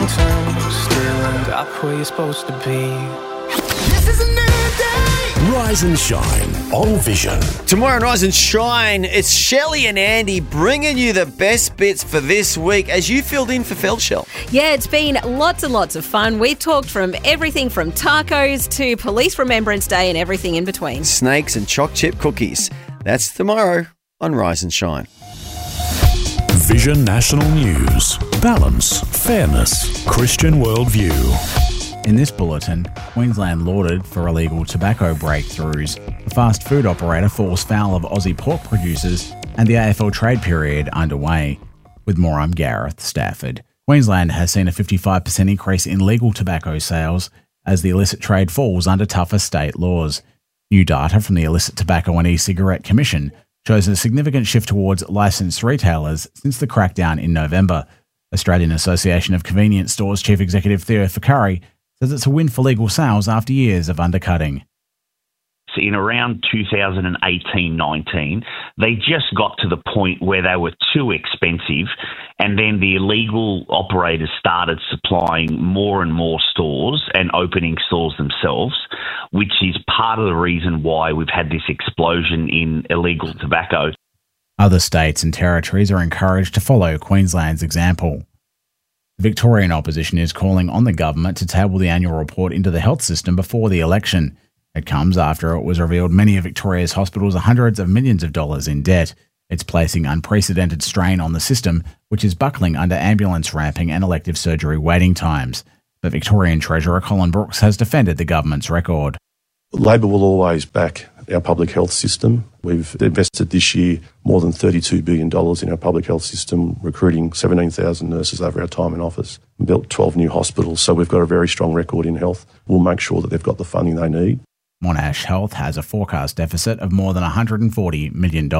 turn, still end up where you're supposed to be. This is a new day. Rise and shine on Vision. Tomorrow on Rise and Shine, it's Shelley and Andy bringing you the best bits for this week as you filled in for Feldshell. Yeah, it's been lots and lots of fun. We've talked from everything from tacos to Police Remembrance Day and everything in between. Snakes and choc chip cookies. That's tomorrow on Rise and Shine. Vision National News. Balance, fairness, Christian worldview. In this bulletin, Queensland lauded for illegal tobacco breakthroughs. The fast food operator falls foul of Aussie pork producers and the AFL trade period underway. With more, I'm Gareth Stafford. Queensland has seen a 55% increase in legal tobacco sales as the illicit trade falls under tougher state laws. New data from the Illicit Tobacco and E-Cigarette Commission shows a significant shift towards licensed retailers since the crackdown in November. Australian Association of Convenience Stores Chief Executive Theo Ficari says it's a win for legal sales after years of undercutting. So in around 2018-19, they just got to the point where they were too expensive, and then the illegal operators started supplying more and more stores and opening stores themselves, which is part of the reason why we've had this explosion in illegal tobacco. Other states and territories are encouraged to follow Queensland's example. The Victorian opposition is calling on the government to table the annual report into the health system before the election. It comes after it was revealed many of Victoria's hospitals are hundreds of millions of dollars in debt. It's placing unprecedented strain on the system, which is buckling under ambulance ramping and elective surgery waiting times. But Victorian Treasurer Colin Brooks has defended the government's record. Labor will always back our public health system. We've invested this year more than $32 billion in our public health system, recruiting 17,000 nurses over our time in office, and built 12 new hospitals. So we've got a very strong record in health. We'll make sure that they've got the funding they need. Monash Health has a forecast deficit of more than $140 million.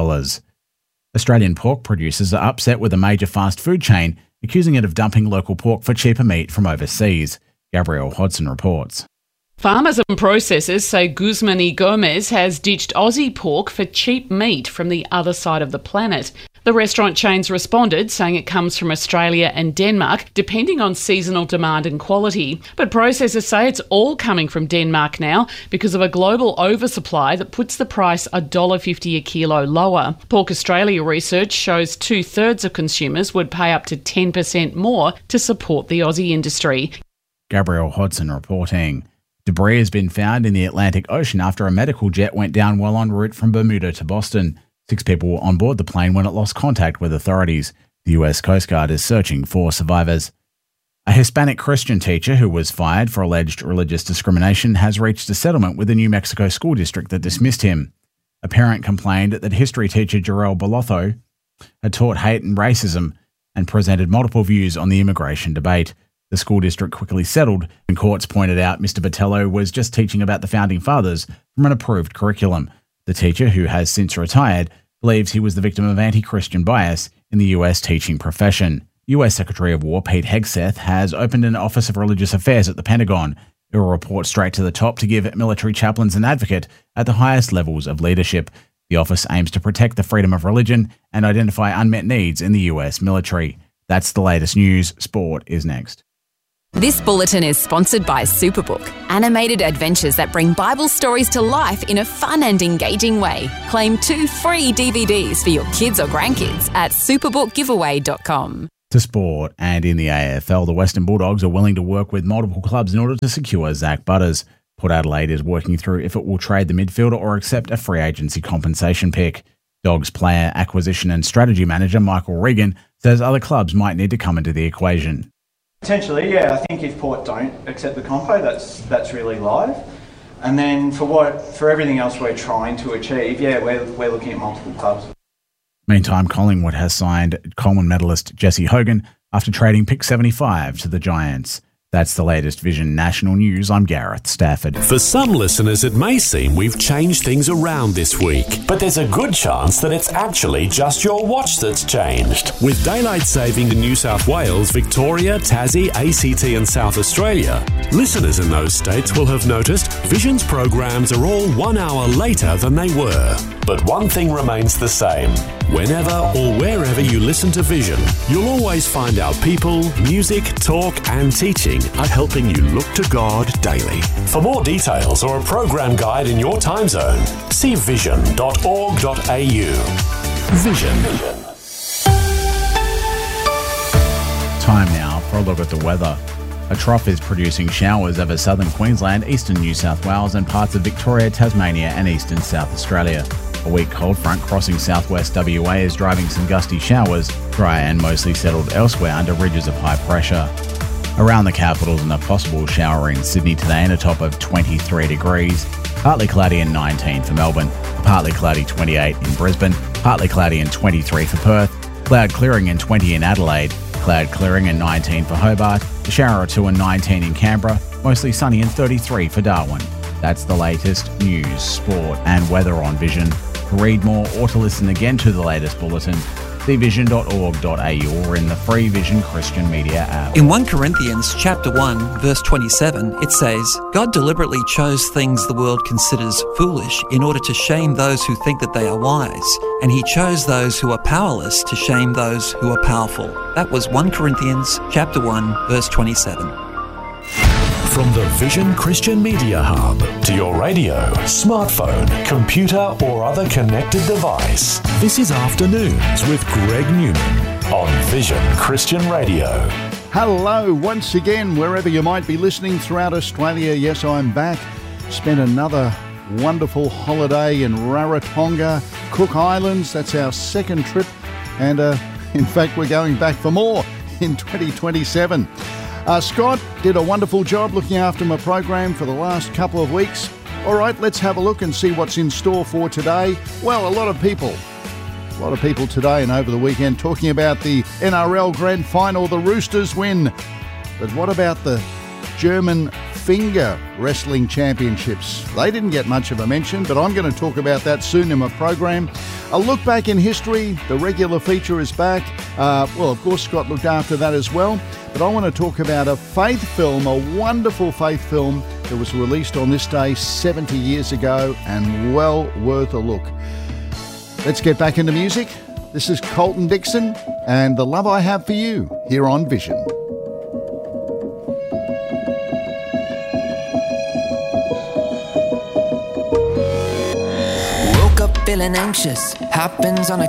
Australian pork producers are upset with a major fast food chain, accusing it of dumping local pork for cheaper meat from overseas. Gabrielle Hodson reports. Farmers and processors say Guzman y Gomez has ditched Aussie pork for cheap meat from the other side of the planet. The restaurant chains responded, saying it comes from Australia and Denmark, depending on seasonal demand and quality. But processors say it's all coming from Denmark now because of a global oversupply that puts the price $1.50 a kilo lower. Pork Australia research shows 2/3 of consumers would pay up to 10% more to support the Aussie industry. Gabrielle Hodson reporting. Debris has been found in the Atlantic Ocean after a medical jet went down while en route from Bermuda to Boston. 6 people were on board the plane when it lost contact with authorities. The US Coast Guard is searching for survivors. A Hispanic Christian teacher who was fired for alleged religious discrimination has reached a settlement with the New Mexico school district that dismissed him. A parent complained that history teacher Jarrell Bolotho had taught hate and racism and presented multiple views on the immigration debate. The school district quickly settled, and courts pointed out Mr. Botello was just teaching about the Founding Fathers from an approved curriculum. The teacher, who has since retired, believes he was the victim of anti-Christian bias in the US teaching profession. US Secretary of War Pete Hegseth has opened an Office of Religious Affairs at the Pentagon. It will report straight to the top to give military chaplains an advocate at the highest levels of leadership. The office aims to protect the freedom of religion and identify unmet needs in the US military. That's the latest news. Sport is next. This bulletin is sponsored by Superbook, animated adventures that bring Bible stories to life in a fun and engaging way. Claim 2 free DVDs for your kids or grandkids at superbookgiveaway.com. To sport, and in the AFL, the Western Bulldogs are willing to work with multiple clubs in order to secure Zach Butters. Port Adelaide is working through if it will trade the midfielder or accept a free agency compensation pick. Dogs player acquisition and strategy manager Michael Regan says other clubs might need to come into the equation. Potentially, yeah. I think if Port don't accept the compo, that's really live. And then for everything else we're trying to achieve, yeah, we're looking at multiple clubs. Meantime, Collingwood has signed Coleman medalist Jesse Hogan after trading pick 75 to the Giants. That's the latest Vision National News. I'm Gareth Stafford. For some listeners, it may seem we've changed things around this week, but there's a good chance that it's actually just your watch that's changed. With daylight saving in New South Wales, Victoria, Tassie, ACT and South Australia, listeners in those states will have noticed Vision's programs are all 1 hour later than they were. But one thing remains the same. Whenever or wherever you listen to Vision, you'll always find our people, music, talk and teaching are helping you look to God daily. For more details or a program guide in your time zone, see vision.org.au. Vision. Time now for a look at the weather. A trough is producing showers over southern Queensland, eastern New South Wales and parts of Victoria, Tasmania and eastern South Australia. A weak cold front crossing southwest WA is driving some gusty showers, dry and mostly settled elsewhere under ridges of high pressure. Around the capitals and a possible shower in Sydney today and a top of 23 degrees. Partly cloudy and 19 for Melbourne, partly cloudy 28 in Brisbane, partly cloudy and 23 for Perth, cloud clearing and 20 in Adelaide, cloud clearing and 19 for Hobart, a shower or two and 19 in Canberra, mostly sunny and 33 for Darwin. That's the latest news, sport and weather on Vision. To read more or to listen again to the latest bulletin, see vision.org.au or in the free Vision Christian Media app. In 1 Corinthians chapter 1, verse 27, it says, God deliberately chose things the world considers foolish in order to shame those who think that they are wise, and he chose those who are powerless to shame those who are powerful. That was 1 Corinthians chapter 1, verse 27. From the Vision Christian Media Hub to your radio, smartphone, computer or other connected device, this is Afternoons with Greg Newman on Vision Christian Radio. Hello once again, wherever you might be listening throughout Australia. Yes, I'm back. Spent another wonderful holiday in Rarotonga, Cook Islands. That's our second trip. And in fact, we're going back for more in 2027. Scott did a wonderful job looking after my program for the last couple of weeks. All right, let's have a look and see what's in store for today. Well, a lot of people today and over the weekend talking about the NRL Grand Final. The Roosters win. But what about the German Finger Wrestling Championships? They didn't get much of a mention, but I'm going to talk about that soon in my program. A look back in history. The regular feature is back. Well, of course, Scott looked after that as well. But I want to talk about a faith film, a wonderful faith film that was released on this day 70 years ago and well worth a look. Let's get back into music. This is Colton Dixon and The Love I Have for You here on Vision. Woke up feeling anxious, happens on a